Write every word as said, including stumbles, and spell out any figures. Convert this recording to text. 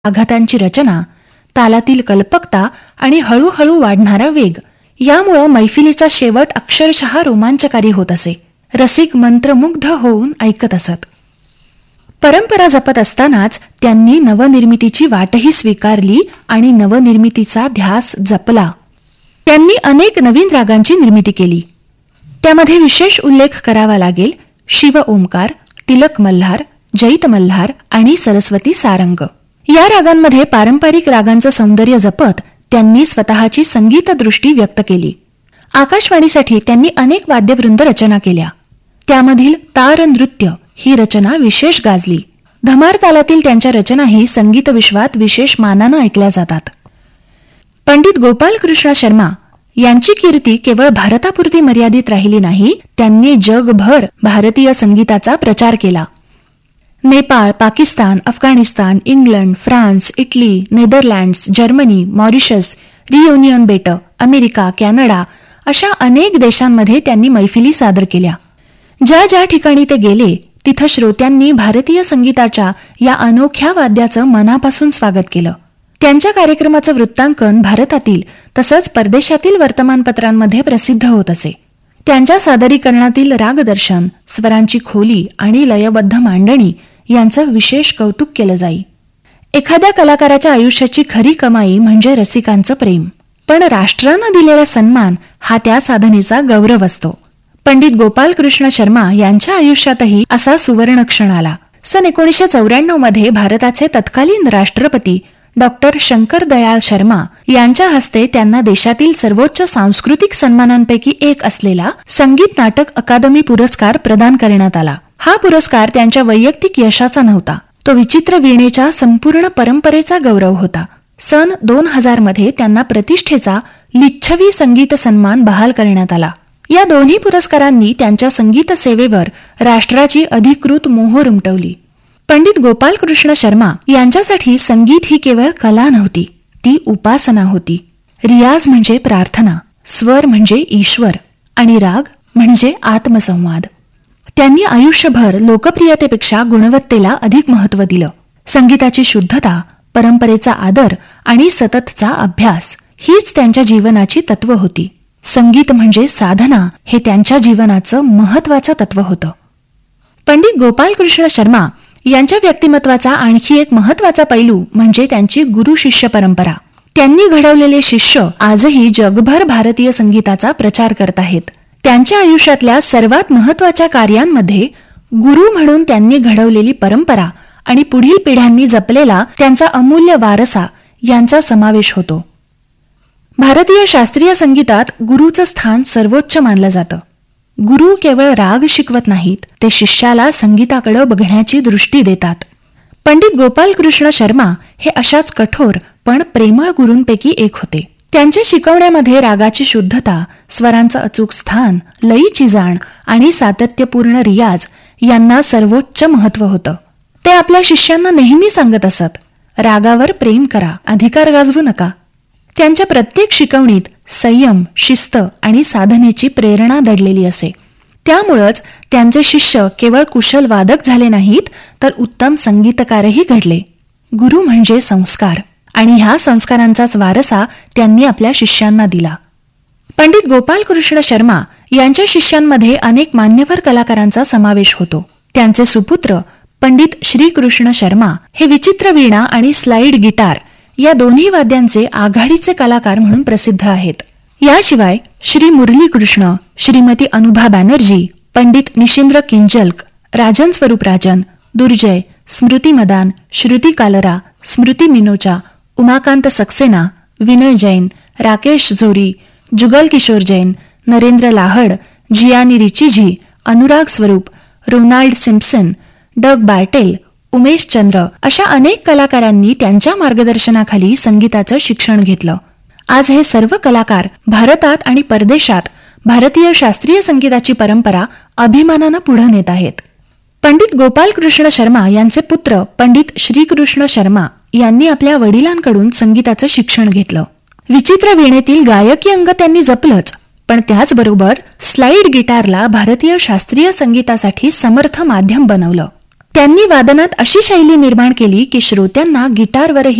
आघातांची रचना, तालातील कल्पकता आणि हळूहळू वाढणारा वेग यामुळे मैफिलीचा शेवट अक्षरशः रोमांचकारी होत असे. रसिक मंत्रमुग्ध होऊन ऐकत असत. परंपरा जपत असतानाच त्यांनी नवनिर्मितीची वाटही स्वीकारली आणि नवनिर्मितीचा ध्यास जपला. त्यांनी अनेक नवीन रागांची निर्मिती केली. त्यामध्ये विशेष उल्लेख करावा लागेल शिव ओंकार, तिलक मल्हार, जैत मल्हार आणि सरस्वती सारंग. या रागांमध्ये पारंपरिक रागांचं सौंदर्य जपत त्यांनी स्वतःची संगीतदृष्टी व्यक्त केली. आकाशवाणीसाठी त्यांनी अनेक वाद्यवृंद रचना केल्या. त्यामधील तार नृत्य ही रचना विशेष गाजली. धमार तालातील त्यांच्या रचनाही संगीत विश्वात विशेष मानानं ऐकल्या जातात. पंडित गोपाल कृष्ण शर्मा यांची कीर्ती केवळ भारतापुरती मर्यादित राहिली नाही, त्यांनी जगभर भारतीय संगीताचा प्रचार केला. Nepal, Pakistan, Afghanistan, England, France, Italy, Netherlands, Germany, Mauritius, reunion बेटं, अमेरिका, कॅनडा अशा अनेक देशांमध्ये त्यांनी मैफिली सादर केल्या. ज्या ज्या ठिकाणी ते गेले तिथं श्रोत्यांनी भारतीय संगीताच्या या अनोख्या वाद्याचं मनापासून स्वागत केलं. त्यांच्या कार्यक्रमाचं वृत्तांकन भारतातील तसंच परदेशातील वर्तमानपत्रांमध्ये प्रसिद्ध होत असे. त्यांच्या सादरीकरणातील रागदर्शन, स्वरांची खोली आणि लयबद्ध मांडणी यांचं विशेष कौतुक केलं जाई. एखाद्या कलाकाराच्या आयुष्याची खरी कमाई म्हणजे रसिकांचं प्रेम, पण राष्ट्रानं दिलेला सन्मान हा त्या साधनेचा गौरव असतो. पंडित गोपाल कृष्ण शर्मा यांच्या आयुष्यातही असा सुवर्ण क्षण आला. सन एकोणीसशे चौऱ्याण्णव मध्ये भारताचे तत्कालीन राष्ट्रपती डॉक्टर शंकर दयाळ शर्मा यांच्या हस्ते त्यांना देशातील सर्वोच्च सांस्कृतिक सन्मानांपैकी एक असलेला संगीत नाटक अकादमी पुरस्कार प्रदान करण्यात आला. हा पुरस्कार त्यांच्या वैयक्तिक यशाचा नव्हता, तो विचित्र वीणेच्या संपूर्ण परंपरेचा गौरव होता. सन दोन हजार मध्ये त्यांना प्रतिष्ठेचा लिच्छवी संगीत सन्मान बहाल करण्यात आला. या दोन्ही पुरस्कारांनी त्यांच्या संगीत सेवेवर राष्ट्राची अधिकृत मोहर उमटवली. पंडित गोपाल कृष्ण शर्मा यांच्यासाठी संगीत ही केवळ कला नव्हती, ती उपासना होती. रियाज म्हणजे प्रार्थना, स्वर म्हणजे ईश्वर आणि राग म्हणजे आत्मसंवाद. त्यांनी आयुष्यभर लोकप्रियतेपेक्षा गुणवत्तेला अधिक महत्त्व दिलं. संगीताची शुद्धता, परंपरेचा आदर आणि सततचा अभ्यास हीच त्यांच्या जीवनाची तत्व होती. संगीत म्हणजे साधना हे त्यांच्या जीवनाचं महत्त्वाचं तत्व होतं. पंडित गोपाल कृष्ण शर्मा यांच्या व्यक्तिमत्वाचा आणखी एक महत्त्वाचा पैलू म्हणजे त्यांची गुरु शिष्य परंपरा. त्यांनी घडवलेले शिष्य आजही जगभर भारतीय संगीताचा प्रचार करत आहेत. त्यांच्या आयुष्यातल्या सर्वात महत्त्वाच्या कार्यांमध्ये गुरु म्हणून त्यांनी घडवलेली परंपरा आणि पुढील पिढ्यांनी जपलेला त्यांचा अमूल्य वारसा यांचा समावेश होतो. भारतीय शास्त्रीय संगीतात गुरुचं स्थान सर्वोच्च मानलं जातं. गुरु केवळ राग शिकवत नाहीत, ते शिष्याला संगीताकडे बघण्याची दृष्टी देतात. पंडित गोपाल कृष्ण शर्मा हे अशाच कठोर पण प्रेमळ गुरूंपैकी एक होते. त्यांच्या शिकवण्यामध्ये रागाची शुद्धता, स्वरांचं अचूक स्थान, लयीची जाण आणि सातत्यपूर्ण रियाज यांना सर्वोच्च महत्त्व होतं. ते आपल्या शिष्यांना नेहमी सांगत असत, रागावर प्रेम करा, अधिकार गाजवू नका. त्यांच्या प्रत्येक शिकवणीत संयम, शिस्त आणि साधनेची प्रेरणा दडलेली असे. त्यामुळंच त्यांचे शिष्य केवळ कुशल वादक झाले नाहीत, तर उत्तम संगीतकारही घडले. गुरु म्हणजे संस्कार आणि ह्या संस्कारांचाच वारसा त्यांनी आपल्या शिष्यांना दिला. पंडित गोपाल कृष्ण शर्मा यांच्या शिष्यांमध्ये अनेक मान्यवर कलाकारांचा समावेश होतो. त्यांचे सुपुत्र पंडित श्रीकृष्ण शर्मा हे विचित्र वीणा आणि स्लाइड गिटार या दोन्ही वाद्यांचे आघाडीचे कलाकार म्हणून प्रसिद्ध आहेत. याशिवाय श्री मुरली कृष्ण, श्रीमती अनुभा बॅनर्जी, पंडित निशिंद्र किंजल्क, राजन स्वरूप राजन, दुर्जय, स्मृती मदान, श्रुती कालरा, स्मृती मिनोचा, उमाकांत सक्सेना, विनय जैन, राकेश झोरी, जुगल किशोर जैन, नरेंद्र लाहड, जियानी रिचिजी, अनुराग स्वरूप, रोनाल्ड सिम्पसन, डग बार्टेल, उमेश चंद्र अशा अनेक कलाकारांनी त्यांच्या मार्गदर्शनाखाली संगीताचं शिक्षण घेतलं. आज हे सर्व कलाकार भारतात आणि परदेशात भारतीय शास्त्रीय संगीताची परंपरा अभिमानानं पुढे नेत आहेत. पंडित गोपाल कृष्ण शर्मा यांचे पुत्र पंडित श्रीकृष्ण शर्मा यांनी आपल्या वडिलांकडून संगीताचं शिक्षण घेतलं. विचित्र वीणेतील गायकी अंग त्यांनी जपलंच, पण त्याचबरोबर स्लाइड गिटारला भारतीय शास्त्रीय संगीतासाठी समर्थ माध्यम बनवलं. त्यांनी वादनात अशी शैली निर्माण केली की श्रोत्यांना गिटारवरही